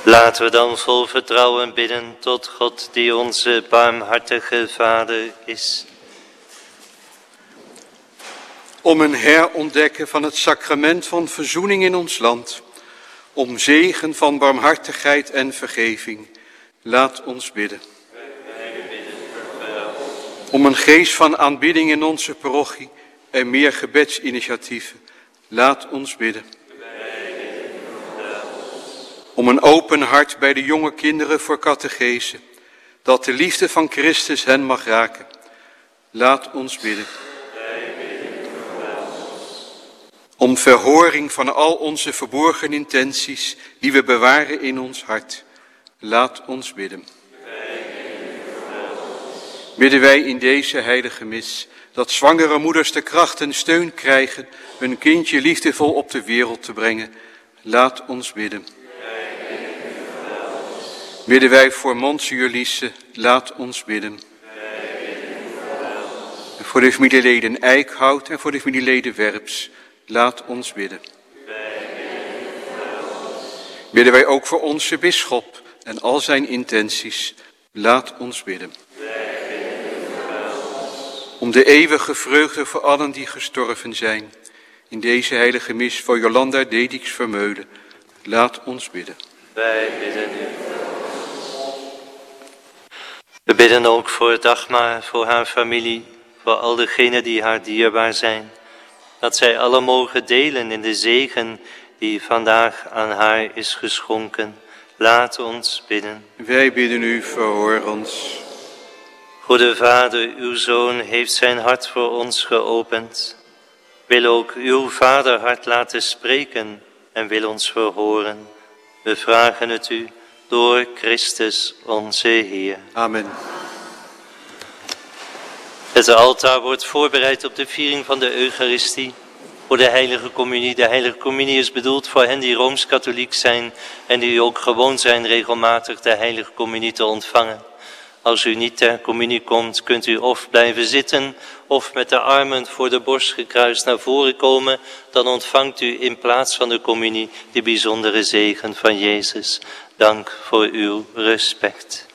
Laten we dan vol vertrouwen bidden tot God die onze barmhartige Vader is. Om een herontdekken van het sacrament van verzoening in ons land. Om zegen van barmhartigheid en vergeving. Laat ons bidden. Om een geest van aanbidding in onze parochie en meer gebedsinitiatieven. Laat ons bidden. Om een open hart bij de jonge kinderen voor catechese, dat de liefde van Christus hen mag raken. Laat ons bidden. Om verhoring van al onze verborgen intenties die we bewaren in ons hart. Laat ons bidden. Bidden wij in deze heilige mis dat zwangere moeders de kracht en steun krijgen hun kindje liefdevol op de wereld te brengen. Laat ons bidden. Bidden wij voor Monsieur Lisse, laat ons bidden. En voor de familieleden Eickhout en voor de familieleden Werps, laat ons bidden. Bidden wij ook voor onze bisschop en al zijn intenties, laat ons bidden. Om de eeuwige vreugde voor allen die gestorven zijn, in deze heilige mis voor Jolanda Dedix Vermeulen, laat ons bidden. Wij bidden u. We bidden ook voor Dagmar, voor haar familie, voor al degenen die haar dierbaar zijn. Dat zij alle mogen delen in de zegen die vandaag aan haar is geschonken. Laat ons bidden. Wij bidden u, verhoor ons. Goede Vader, uw Zoon heeft zijn hart voor ons geopend. Wil ook uw vaderhart laten spreken en wil ons verhoren. We vragen het u door Christus onze Heer. Amen. Het altaar wordt voorbereid op de viering van de Eucharistie voor de Heilige Communie. De Heilige Communie is bedoeld voor hen die Rooms-Katholiek zijn en die ook gewoon zijn regelmatig de Heilige Communie te ontvangen. Als u niet ter communie komt, kunt u of blijven zitten of met de armen voor de borst gekruist naar voren komen. Dan ontvangt u in plaats van de communie de bijzondere zegen van Jezus. Dank voor uw respect.